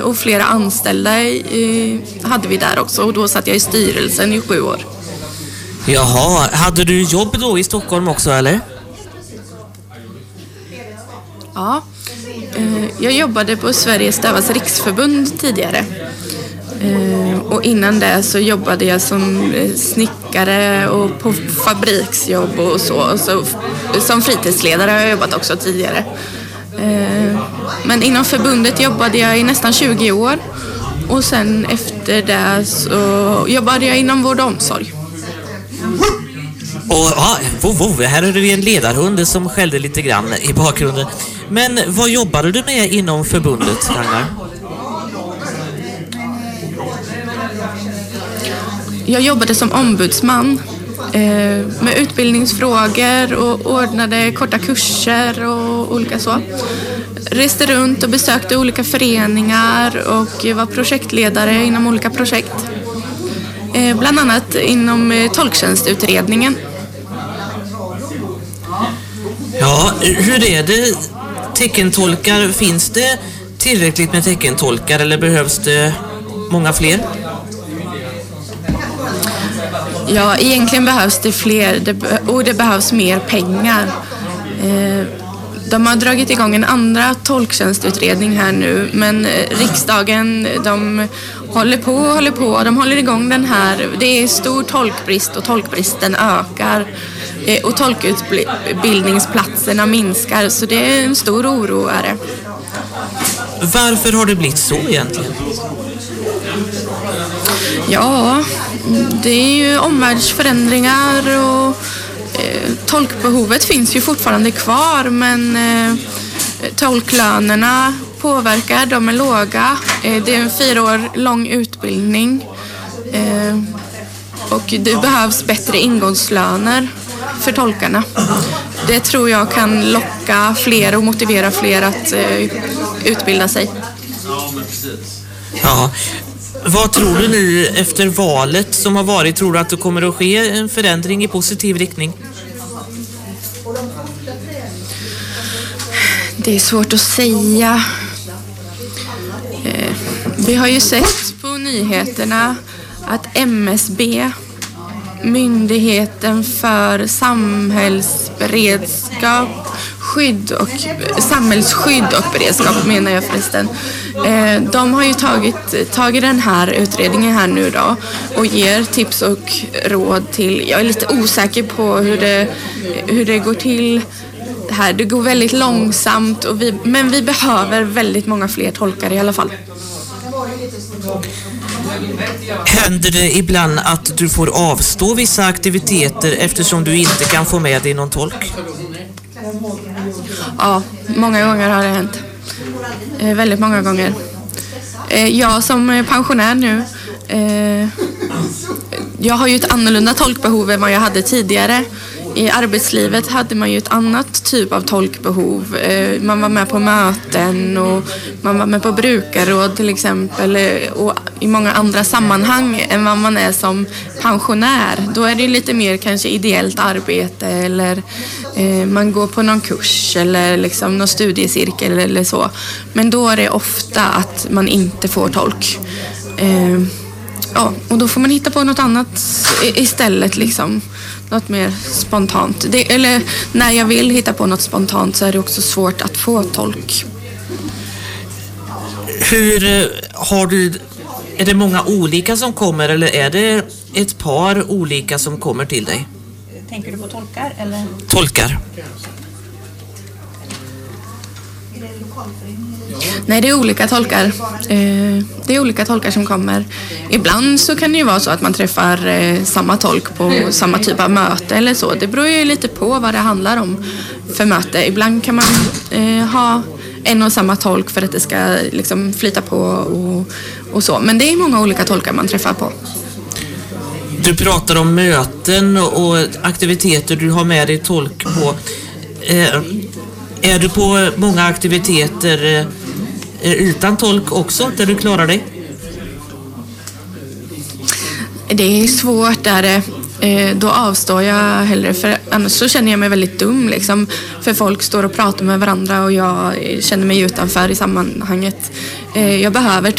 och flera anställda hade vi där också. Och då satt jag i styrelsen i 7 år. Jaha, hade du jobb då i Stockholm också eller? Ja, jag jobbade på Sveriges Dövas Riksförbund tidigare. Och innan det så jobbade jag som snickare och på fabriksjobb och så som fritidsledare har jag jobbat också tidigare. Men inom förbundet jobbade jag i nästan 20 år och sen efter det så jobbade jag inom vård och omsorg. Och här är det en ledarhund som skällde lite grann i bakgrunden. Men vad jobbade du med inom förbundet, Ragnar? Jag jobbade som ombudsman med utbildningsfrågor och ordnade korta kurser och olika så. Reste runt och besökte olika föreningar och var projektledare inom olika projekt. Bland annat inom tolktjänstutredningen. Ja, hur är det? Teckentolkar, finns det tillräckligt med teckentolkar eller behövs det många fler? Ja, egentligen behövs det fler och det behövs mer pengar. De har dragit igång en andra tolktjänstutredning här nu, men riksdagen, de håller på. De håller igång den här. Det är stor tolkbrist och tolkbristen ökar. Och tolkutbildningsplatserna minskar, så det är en stor oro är det. Varför har det blivit så egentligen? Ja, det är ju omvärldsförändringar och tolkbehovet finns ju fortfarande kvar, men tolklönerna påverkar, de är låga. Det är en 4 år lång utbildning och det behövs bättre ingångslöner för tolkarna. Det tror jag kan locka fler och motivera fler att utbilda sig. Ja. Vad tror du nu efter valet som har varit? Tror du att det kommer att ske en förändring i positiv riktning? Det är svårt att säga. Vi har ju sett på nyheterna att MSB, Myndigheten för samhällsberedskap, samhällsskydd och beredskap menar jag förresten. De har ju tagit den här utredningen här nu då och ger tips och råd till. Jag är lite osäker på hur det går till här. Det går väldigt långsamt men vi behöver väldigt många fler tolkare i alla fall. Händer det ibland att du får avstå vissa aktiviteter eftersom du inte kan få med dig någon tolk? Ja, många gånger har det hänt. Väldigt många gånger. Jag som pensionär nu, jag har ju ett annorlunda tolkbehov än vad jag hade tidigare. I arbetslivet hade man ju ett annat typ av tolkbehov. Man var med på möten och man var med på brukarråd till exempel och i många andra sammanhang än vad man är som pensionär. Då är det lite mer kanske ideellt arbete eller man går på någon kurs eller liksom någon studiecirkel eller så. Men då är det ofta att man inte får tolk. Ja, och då får man hitta på något annat istället liksom. Något mer spontant. Eller när jag vill hitta på något spontant så är det också svårt att få tolk. Är det många olika som kommer eller är det ett par olika som kommer till dig? Tänker du på tolkar eller? Tolkar. Nej, det är olika tolkar. Det är olika tolkar som kommer. Ibland så kan det ju vara så att man träffar samma tolk på samma typ av möte eller så. Det beror ju lite på vad det handlar om för möte. Ibland kan man ha en och samma tolk för att det ska liksom flyta på och så. Men det är många olika tolkar man träffar på. Du pratar om möten och aktiviteter du har med dig tolk på. Är du på många aktiviteter utan tolk också, där du klarar dig? Det är svårt där. Då avstår jag hellre, för annars så känner jag mig väldigt dum liksom. För folk står och pratar med varandra och jag känner mig utanför i sammanhanget. Jag behöver